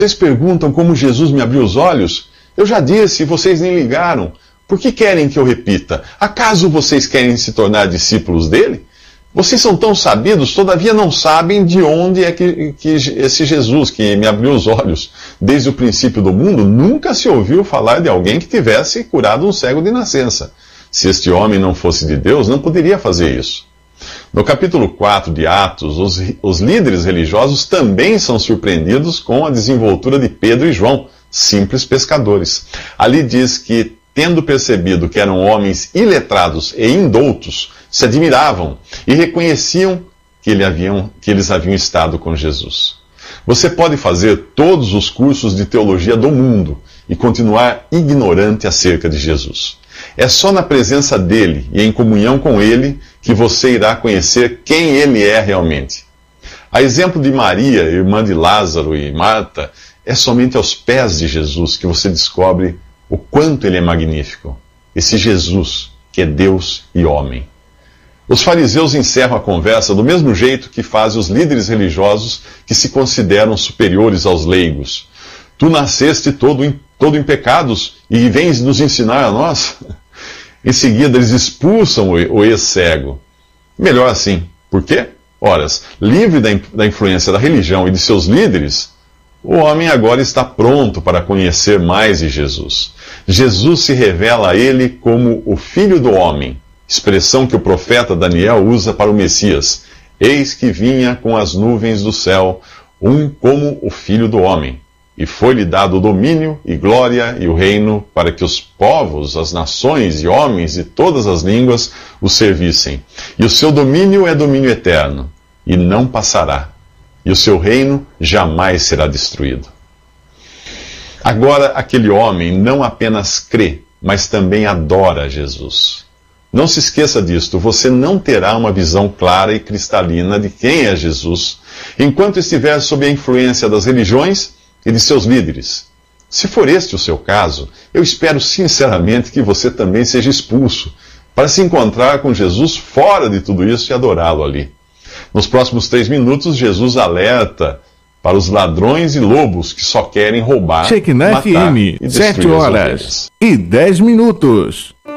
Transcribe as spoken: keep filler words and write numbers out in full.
Vocês perguntam como Jesus me abriu os olhos? Eu já disse e vocês nem ligaram. Por que querem que eu repita? Acaso vocês querem se tornar discípulos dele? Vocês são tão sabidos, todavia não sabem de onde é que, que esse Jesus, que me abriu os olhos desde o princípio do mundo, nunca se ouviu falar de alguém que tivesse curado um cego de nascença. Se este homem não fosse de Deus, não poderia fazer isso. No capítulo quatro de Atos, os, os líderes religiosos também são surpreendidos com a desenvoltura de Pedro e João, simples pescadores. Ali diz que, tendo percebido que eram homens iletrados e indoutos, se admiravam e reconheciam que, ele haviam, que eles haviam estado com Jesus. Você pode fazer todos os cursos de teologia do mundo e continuar ignorante acerca de Jesus. É só na presença dele e em comunhão com ele que você irá conhecer quem ele é realmente. A exemplo de Maria, irmã de Lázaro e Marta, é somente aos pés de Jesus que você descobre o quanto ele é magnífico. Esse Jesus, que é Deus e homem. Os fariseus encerram a conversa do mesmo jeito que fazem os líderes religiosos que se consideram superiores aos leigos. Tu nasceste todo em, todo em pecados e vens nos ensinar a nós? Em seguida, eles expulsam o ex-cego. Melhor assim. Por quê? Ora, livre da, da influência da religião e de seus líderes, o homem agora está pronto para conhecer mais de Jesus. Jesus se revela a ele como o Filho do Homem, expressão que o profeta Daniel usa para o Messias. Eis que vinha com as nuvens do céu, um como o Filho do Homem. E foi-lhe dado o domínio e glória e o reino para que os povos, as nações e homens de todas as línguas o servissem. E o seu domínio é domínio eterno, e não passará. E o seu reino jamais será destruído. Agora, aquele homem não apenas crê, mas também adora Jesus. Não se esqueça disto, você não terá uma visão clara e cristalina de quem é Jesus, enquanto estiver sob a influência das religiões e de seus líderes. Se for este o seu caso, eu espero sinceramente que você também seja expulso, para se encontrar com Jesus fora de tudo isso e adorá-lo ali. Nos próximos três minutos, Jesus alerta para os ladrões e lobos que só querem roubar, Shekinah matar F M, e destruir sete horas e dez minutos.